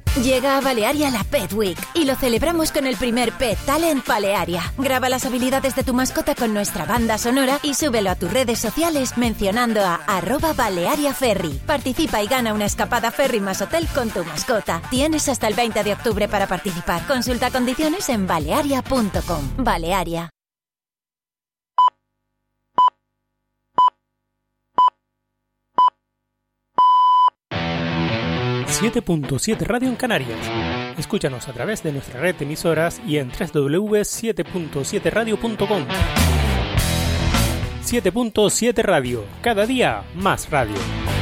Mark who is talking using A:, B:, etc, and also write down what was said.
A: Llega a Balearia la Pet Week y lo celebramos con el primer Pet Talent Balearia. Graba las habilidades de tu mascota con nuestra banda sonora y súbelo a tus redes sociales mencionando a @BaleariaFerry. Participa y gana una escapada ferry más hotel con tu mascota. Tienes hasta el 20 de octubre para participar. Consulta condiciones en balearia.com. Balearia.
B: ...7.7 Radio en Canarias. Escúchanos a través de nuestra red de emisoras y en www.7.7radio.com. 7.7 Radio, cada día más radio.